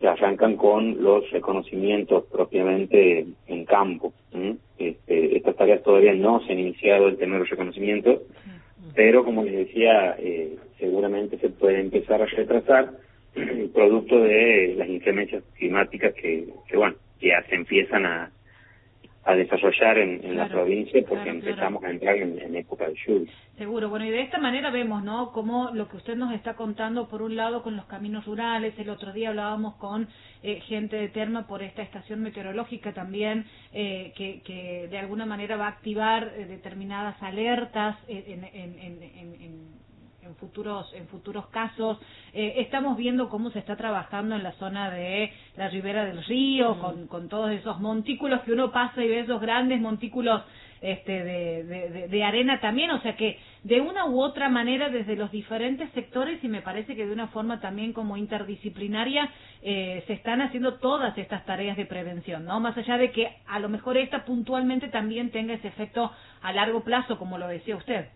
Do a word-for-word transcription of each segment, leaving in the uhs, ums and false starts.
se arrancan con los reconocimientos propiamente en campo. ¿Mm? Este, estas tareas todavía no se han iniciado el tema de los reconocimientos, pero como les decía, eh, seguramente se puede empezar a retrasar producto de las inclemencias climáticas que, que bueno, ya se empiezan a, a desarrollar en, en claro, la provincia porque claro, empezamos claro. a entrar en, en época de lluvia. Seguro, bueno, y de esta manera vemos, ¿no?, cómo lo que usted nos está contando, por un lado, con los caminos rurales, el otro día hablábamos con eh, gente de Terma por esta estación meteorológica también, eh, que, que de alguna manera va a activar eh, determinadas alertas en, en, en, en, en en futuros en futuros casos. Eh, estamos viendo cómo se está trabajando en la zona de la ribera del río, mm. con, con todos esos montículos que uno pasa y ve esos grandes montículos este, de, de, de, de arena también, o sea que de una u otra manera desde los diferentes sectores, y me parece que de una forma también como interdisciplinaria, eh, se están haciendo todas estas tareas de prevención, ¿no? Más allá de que a lo mejor esta puntualmente también tenga ese efecto a largo plazo, como lo decía usted.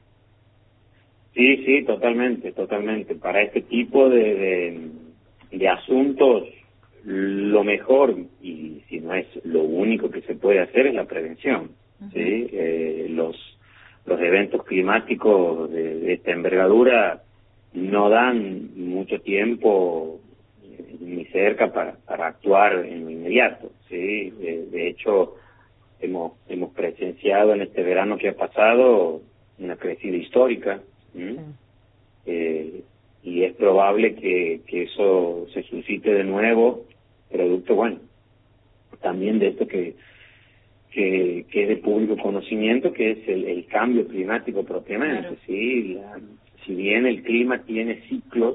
Sí, sí, totalmente, totalmente. Para este tipo de, de, de asuntos, lo mejor, y si no es lo único que se puede hacer, es la prevención. Uh-huh. ¿Sí? Eh, los, los eventos climáticos de, de esta envergadura no dan mucho tiempo eh, ni cerca para, para actuar en lo inmediato. ¿Sí? De, de hecho, hemos, hemos presenciado en este verano que ha pasado una crecida histórica. ¿Mm? Sí. Eh, y es probable que, que eso se suscite de nuevo, producto, bueno, también de esto que que, que es de público conocimiento, que es el, el cambio climático propiamente. Claro. ¿Sí? La, si bien el clima tiene ciclos,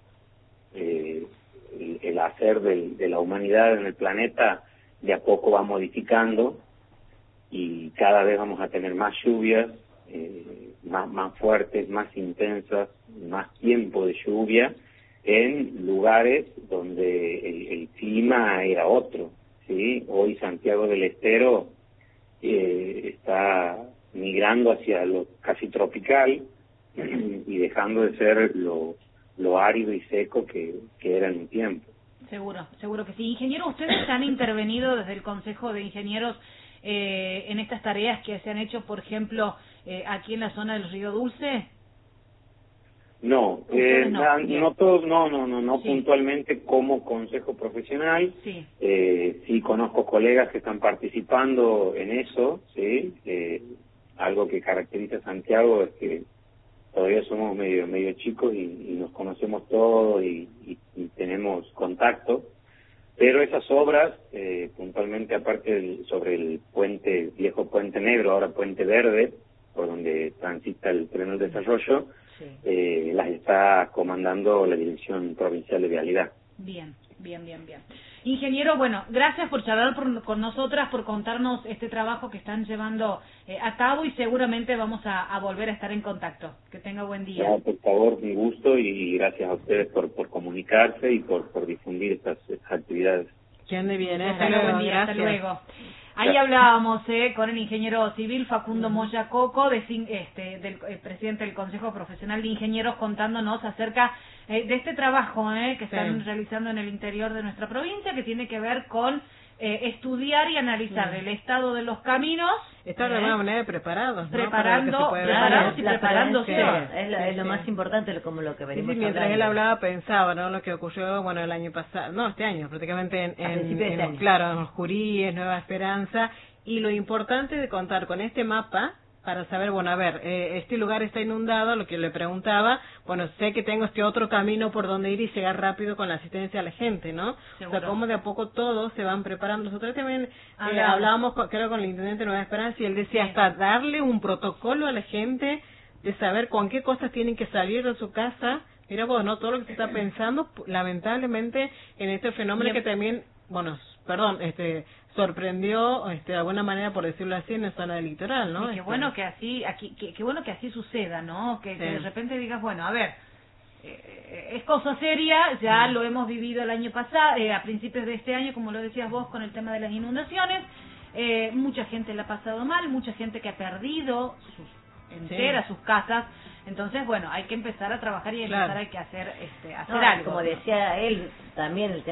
eh, el, el hacer del, de la humanidad en el planeta de a poco va modificando y cada vez vamos a tener más lluvias, eh, más, más fuertes, más intensas, más tiempo de lluvia en lugares donde el, el clima era otro. ¿Sí? Hoy Santiago del Estero eh, está migrando hacia lo casi tropical y dejando de ser lo, lo árido y seco que, que era en un tiempo. Seguro, seguro que sí. Ingeniero, ¿ustedes han intervenido desde el Consejo de Ingenieros eh, en estas tareas que se han hecho, por ejemplo, eh, aquí en la zona del Río Dulce? No, eh, no, no todos, no, no, no, no sí. puntualmente como consejo profesional. Sí. Eh, sí conozco colegas que están participando en eso, sí. Eh, algo que caracteriza a Santiago es que todavía somos medio, medio chicos y, y nos conocemos todos y, y, y tenemos contacto. Pero esas obras, eh, puntualmente aparte del, sobre el puente, viejo Puente Negro, ahora Puente Verde, por donde transita el tren del desarrollo, sí. eh, las está comandando la Dirección Provincial de Vialidad. Bien, bien, bien, bien. Ingeniero, bueno, gracias por charlar por, con nosotras, por contarnos este trabajo que están llevando eh, a cabo y seguramente vamos a, a volver a estar en contacto. Que tenga buen día. No, por favor, un gusto y gracias a ustedes por, por comunicarse y por, por difundir estas, estas actividades. Que ande bien, ¿eh? Hasta luego, buen día, hasta luego. Ahí hablábamos eh, con el ingeniero civil Facundo Moya Coco, de, este, del eh, presidente del Consejo Profesional de Ingenieros, contándonos acerca eh, de este trabajo eh, que están sí. realizando en el interior de nuestra provincia, que tiene que ver con eh, estudiar y analizar sí. el estado de los caminos. Estar de alguna manera preparados, ¿no? Preparando, preparados y preparándose. Es, la, es lo más importante, como lo que venimos sí, sí, mientras hablando. él hablaba, pensaba, ¿no? Lo que ocurrió, bueno, el año pasado, no, este año, prácticamente en, en, en en claro, en los Juríes, Nueva Esperanza, y lo importante de contar con este mapa para saber, bueno, a ver, eh, este lugar está inundado, lo que le preguntaba, bueno, sé que tengo este otro camino por donde ir y llegar rápido con la asistencia a la gente, ¿no? Seguro. O sea, cómo de a poco todos se van preparando. Nosotros también eh, hablábamos, con, creo, con el intendente de Nueva Esperanza y él decía sí. hasta darle un protocolo a la gente de saber con qué cosas tienen que salir de su casa. Mira vos, ¿no? Todo lo que se está pensando, lamentablemente, en este fenómeno que también, bueno, perdón, este sorprendió este de alguna manera, por decirlo así, en la zona del litoral, ¿no? Sí, qué este... bueno que así aquí qué, qué bueno que así suceda, ¿no? Que, sí. que de repente digas, bueno, a ver, eh, es cosa seria, ya mm. lo hemos vivido el año pasado, eh, a principios de este año, como lo decías vos, con el tema de las inundaciones, eh, mucha gente la ha pasado mal, mucha gente que ha perdido sus enteras sí. sus casas. Entonces, bueno, hay que empezar a trabajar y empezar claro. hay que hacer este hacer no, algo. Como decía él, también el tema